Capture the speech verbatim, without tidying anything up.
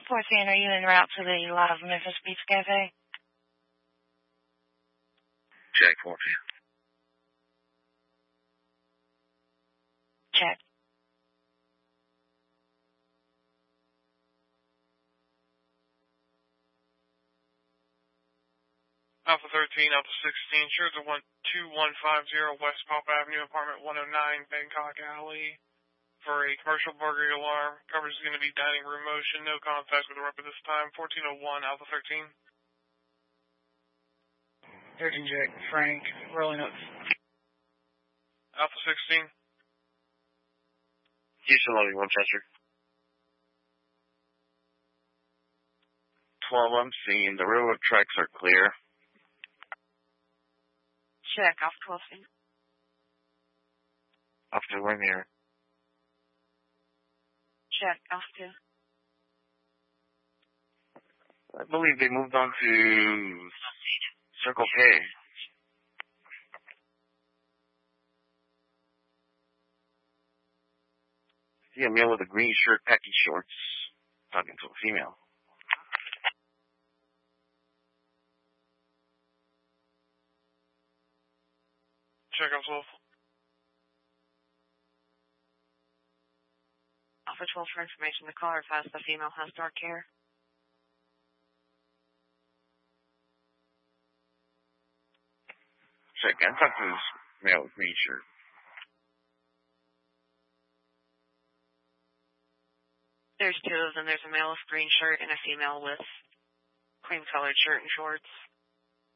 fourteen, are you en route to the Live Memphis Beach Cafe? Check, fourteen. Check. Alpha thirteen, Alpha sixteen, sure the one two one five zero West Pop Avenue, apartment one oh nine, Bangkok Alley, for a commercial burglary alarm. Coverage is going to be dining room motion, no contact with the rep at this time. fourteen oh one, Alpha thirteen. thirteen Jack, Frank, rolling up. Alpha sixteen. Houston, Loving one Chester. twelve, I'm seeing the railroad tracks are clear. Check, off twelve feet. Off to Rainier. Check, off two. I believe they moved on to Circle K. See a male with a green shirt, khaki shorts, talking to a female. Check out twelve. Alpha twelve for information. The caller advised the female has dark hair. Check, I'm talking to this male with green shirt. There's two of them. There's a male with green shirt and a female with cream-colored shirt and shorts.